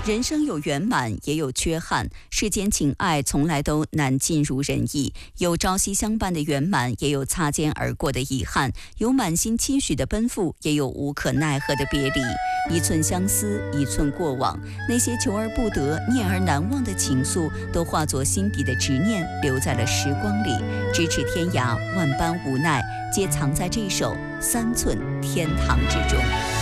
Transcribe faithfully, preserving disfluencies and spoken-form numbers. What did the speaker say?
人生有圆满，也有缺憾。世间情爱从来都难尽如人意，有朝夕相伴的圆满，也有擦肩而过的遗憾；有满心期许的奔赴，也有无可奈何的别离。一寸相思，一寸过往。那些求而不得、念而难忘的情愫，都化作心底的执念，留在了时光里。咫尺天涯，万般无奈，皆藏在这首《三寸天堂》之中。